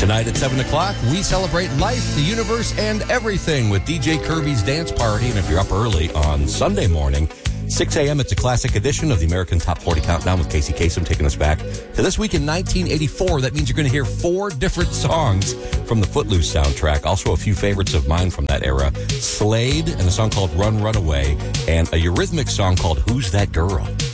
Tonight at 7 o'clock, we celebrate life, the universe, and everything with DJ Kirby's Dance Party. And if you're up early on Sunday morning, 6 a.m., it's a classic edition of the American Top 40 Countdown with Casey Kasem taking us back to this week in 1984. That means you're going to hear 4 different songs from the Footloose soundtrack. Also, a few favorites of mine from that era. Slade and a song called Run, Run Away, and a Eurythmics song called Who's That Girl?